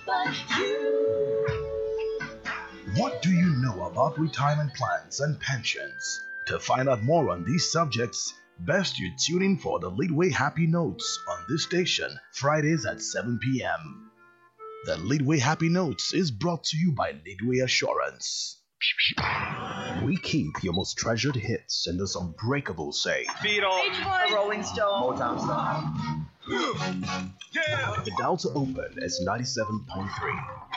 but you. What do you know about retirement plans and pensions? To find out more on these subjects, best you tune in for the Leadway Happy Notes on this station, Fridays at 7 p.m. The Leadway Happy Notes is brought to you by Leadway Assurance. We keep your most treasured hits in this unbreakable safe. Beach Boys, Rolling Stone, Motown style. The dial to open is 97.3.